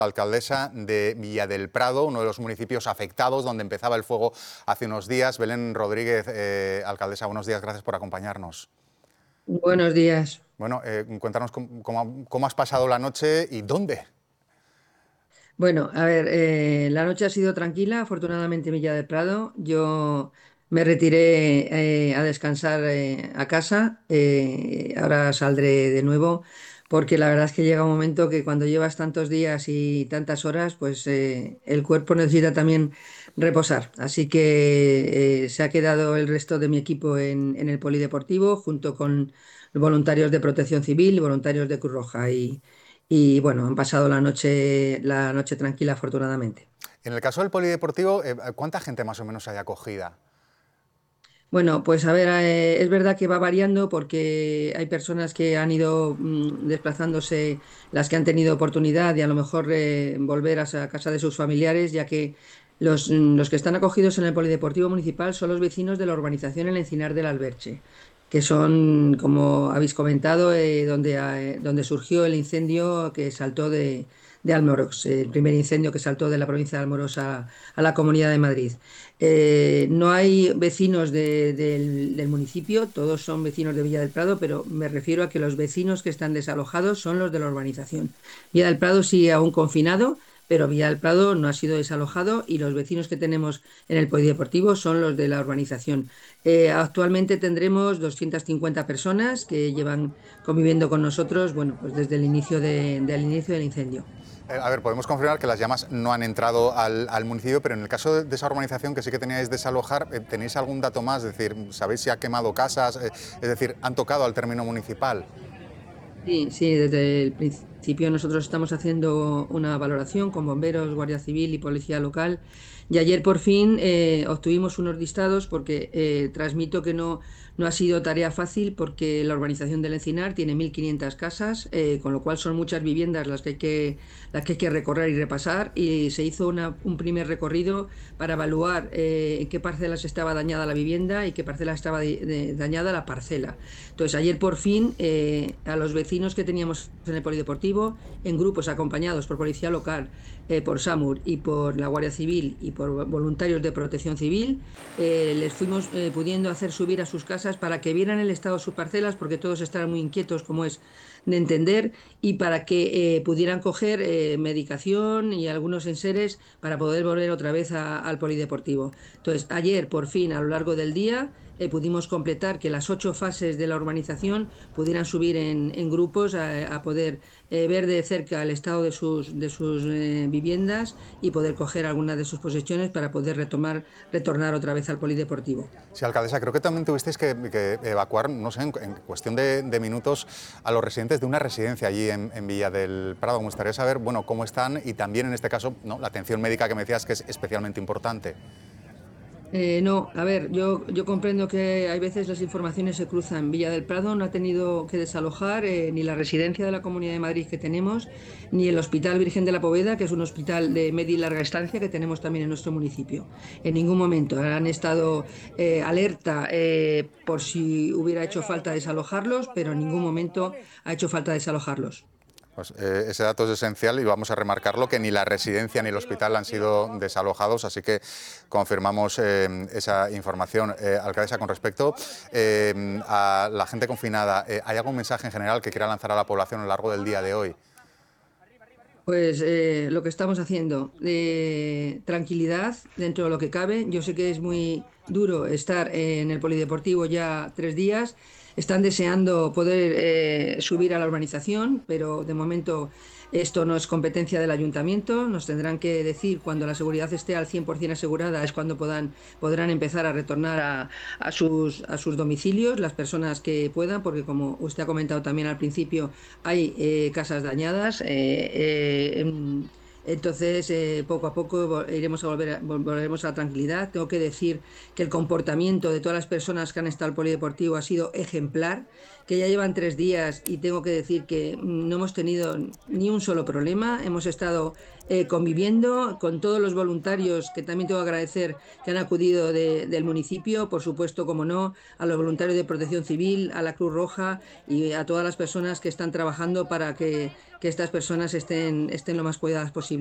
Alcaldesa de Villa del Prado, uno de los municipios afectados donde empezaba el fuego hace unos días. Belén Rodríguez, alcaldesa, buenos días, gracias por acompañarnos. Buenos días. Bueno, cuéntanos cómo has pasado la noche y dónde. Bueno, a ver, la noche ha sido tranquila, afortunadamente en Villa del Prado. Yo me retiré a descansar a casa. Ahora saldré de nuevo porque la verdad es que llega un momento que cuando llevas tantos días y tantas horas, pues el cuerpo necesita también reposar. Así que se ha quedado el resto de mi equipo en el polideportivo junto con voluntarios de Protección Civil y voluntarios de Cruz Roja. Y bueno, han pasado la noche tranquila, afortunadamente. En el caso del polideportivo, ¿cuánta gente más o menos hay acogida? Bueno, pues a ver, es verdad que va variando porque hay personas que han ido desplazándose, las que han tenido oportunidad de a lo mejor volver a casa de sus familiares, ya que los que están acogidos en el Polideportivo Municipal son los vecinos de la urbanización El Encinar del Alberche, que son, como habéis comentado, donde surgió el incendio que saltó de Almorox, el primer incendio que saltó de la provincia de Almorox a la Comunidad de Madrid. No hay vecinos del municipio, todos son vecinos de Villa del Prado, pero me refiero a que los vecinos que están desalojados son los de la urbanización. Villa del Prado sigue aún confinado, pero Villa del Prado no ha sido desalojado y los vecinos que tenemos en el polideportivo son los de la urbanización. Actualmente tendremos 250 personas que llevan conviviendo con nosotros, bueno, pues desde el del inicio del incendio. A ver, podemos confirmar que las llamas no han entrado al municipio, pero en el caso de esa urbanización que sí que teníais desalojar, ¿tenéis algún dato más? Es decir, ¿sabéis si ha quemado casas? Es decir, ¿han tocado al término municipal? Sí, sí, desde el principio nosotros estamos haciendo una valoración con bomberos, Guardia Civil y Policía Local. Y ayer por fin obtuvimos unos listados porque transmito que no ha sido tarea fácil porque la urbanización del Encinar tiene 1.500 casas, con lo cual son muchas viviendas las que hay que recorrer y repasar. Y se hizo un primer recorrido para evaluar en qué parcelas estaba dañada la vivienda y qué parcela estaba dañada la parcela. Entonces, ayer por fin a los vecinos que teníamos en el polideportivo, en grupos acompañados por Policía Local, por SAMUR y por la Guardia Civil y por voluntarios de Protección Civil, les fuimos pudiendo hacer subir a sus casas para que vieran el estado de sus parcelas, porque todos estaban muy inquietos, como es de entender, y para que pudieran coger medicación y algunos enseres para poder volver otra vez al polideportivo. Entonces, ayer, por fin, a lo largo del día, pudimos completar que las 8 fases de la urbanización pudieran subir en grupos a poder ver de cerca el estado de sus viviendas y poder coger algunas de sus posesiones para poder retornar otra vez al polideportivo. Sí, alcaldesa, creo que también tuvisteis que evacuar, no sé, en cuestión de minutos a los residentes de una residencia allí en Villa del Prado. Me gustaría saber, bueno, cómo están y también en este caso, ¿no?, la atención médica que me decías que es especialmente importante. No, a ver, yo comprendo que hay veces las informaciones se cruzan. Villa del Prado no ha tenido que desalojar ni la residencia de la Comunidad de Madrid que tenemos, ni el Hospital Virgen de la Poveda, que es un hospital de media y larga estancia que tenemos también en nuestro municipio. En ningún momento han estado alerta por si hubiera hecho falta desalojarlos, pero en ningún momento ha hecho falta desalojarlos. Pues ese dato es esencial y vamos a remarcarlo, que ni la residencia ni el hospital han sido desalojados, así que confirmamos esa información. Alcaldesa, con respecto a la gente confinada, ¿hay algún mensaje en general que quiera lanzar a la población a lo largo del día de hoy? Pues lo que estamos haciendo, tranquilidad dentro de lo que cabe. Yo sé que es muy duro estar en el polideportivo ya 3 días. Están deseando poder subir a la urbanización, pero de momento esto no es competencia del ayuntamiento. Nos tendrán que decir cuando la seguridad esté al 100% asegurada, es cuando podrán empezar a retornar a sus domicilios, las personas que puedan, porque como usted ha comentado también al principio, hay casas dañadas. Entonces, poco a poco iremos a volveremos a la tranquilidad. Tengo que decir que el comportamiento de todas las personas que han estado al polideportivo ha sido ejemplar, que ya llevan 3 días y tengo que decir que no hemos tenido ni un solo problema. Hemos estado conviviendo con todos los voluntarios, que también tengo que agradecer que han acudido del municipio, por supuesto, como no, a los voluntarios de Protección Civil, a la Cruz Roja y a todas las personas que están trabajando para que que estas personas estén lo más cuidadas posible.